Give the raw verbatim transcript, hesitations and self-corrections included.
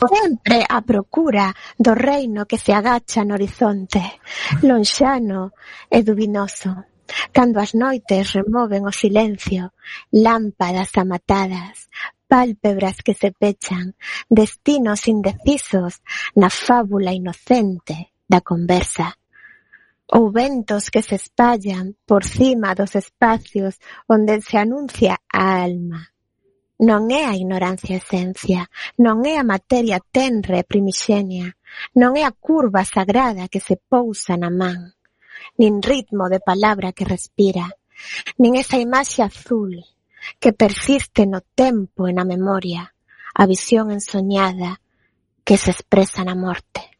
Sempre a procura do reino que se agacha no horizonte, lonxano e dubinoso, cando as noites removen o silencio, lámpadas amatadas, pálpebras que se pechan, destinos indecisos na fábula inocente da conversa, ou ventos que se espallan por cima dos espacios onde se anuncia a alma. Non é a ignorancia esencia, non é a materia tenre e primixenia, non é a curva sagrada que se pousa na man, nin ritmo de palabra que respira, nin esa imaxe azul que persiste no tempo e na memoria, a visión ensoñada que se expresa na morte.